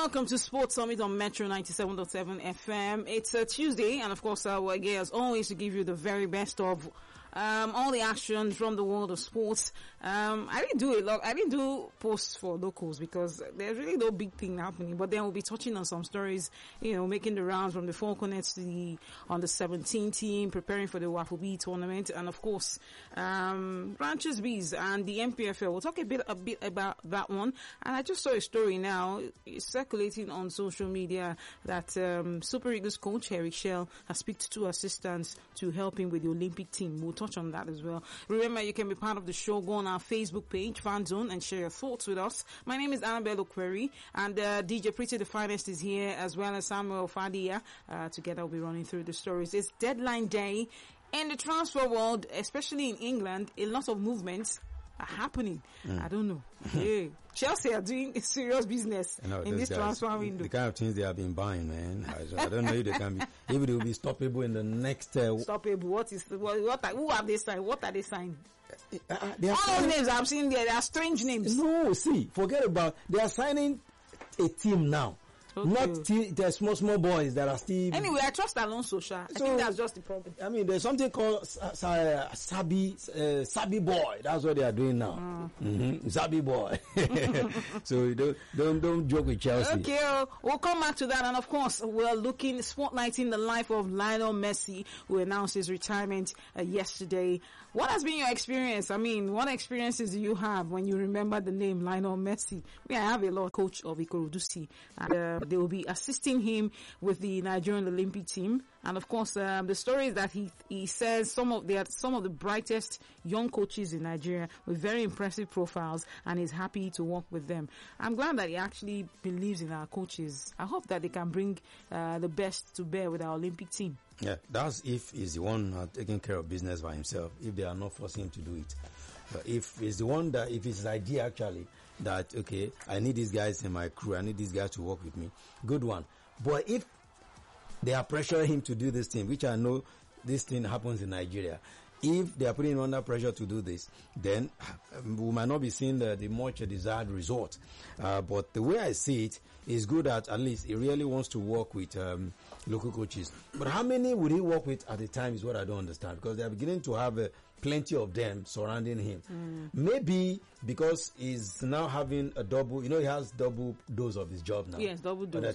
welcome to Sports Summit on Metro 97.7 FM. It's a Tuesday, and of course, we're here as always to give you the very best of all the action from the world of sports. I didn't do it. I didn't do posts for locals because there's really no big thing happening. But then we'll be touching on some stories, making the rounds from the Falconets to the under 17 team, preparing for the Waffle B tournament, and of course, Branches Bees and the MPFL. We'll talk a bit about that one. And I just saw a story now circulating on social media that Super Eagles coach Eric Shell has picked 2 assistants to help him with the Olympic team. We'll touch on that as well. Remember, you can be part of the show. Go on our Facebook page, Fan Zone, and share your thoughts with us. My name is Annabelle Okweri, and DJ Pretty the Finest is here, as well as Samuel Fadia. Together we'll be running through the stories. It's deadline day in the transfer world, especially in England. A lot of movements are happening. I don't know. Hey, Chelsea are doing serious business in this transfer window. The kind of things they have been buying, man. I don't know if they can be, if it will be stoppable in the next. Stoppable? Who have they signed? What are they signing? All those names I've seen there, they are strange names. No, see, forget about. They are signing a team now. Okay. Not the small boys that are still. Anyway, I trust Alonso, Sha. I think that's just the problem. I mean, there's something called Sabi boy. That's what they are doing now. Sabi boy. So don't joke with Chelsea. Okay, we'll come back to that, and of course, we're spotlighting the life of Lionel Messi, who announced his retirement yesterday. What has been your experience? I mean, what experiences do you have when you remember the name Lionel Messi? I have a lot. Coach of Ikorodusi, and they will be assisting him with the Nigerian Olympic team. And of course, the story is that he says some of the brightest young coaches in Nigeria with very impressive profiles, and is happy to work with them. I'm glad that he actually believes in our coaches. I hope that they can bring the best to bear with our Olympic team. Yeah, that's if he's the one taking care of business by himself, if they are not forcing him to do it. But if it's the one that, if it's his idea actually, that, okay, I need these guys in my crew, I need these guys to work with me, good one. But if they are pressuring him to do this thing, which I know this thing happens in Nigeria, if they are putting him under pressure to do this, then we might not be seeing the much desired result. But the way I see it, is good at least he really wants to work with local coaches. But how many would he work with at the time is what I don't understand, because they are beginning to have plenty of them surrounding him. Maybe because he's now having a double, he has double dose of his job now. Yes, double dose.